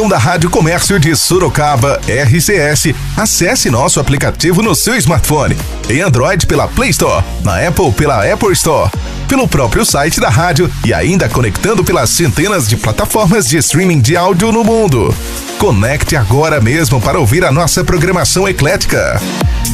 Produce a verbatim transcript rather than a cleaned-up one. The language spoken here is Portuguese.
da Rádio Comércio de Sorocaba, R C S. Acesse nosso aplicativo no seu smartphone. Em Android pela Play Store, na Apple pela Apple Store, pelo próprio site da rádio e ainda conectando pelas centenas de plataformas de streaming de áudio no mundo. Conecte agora mesmo para ouvir a nossa programação eclética.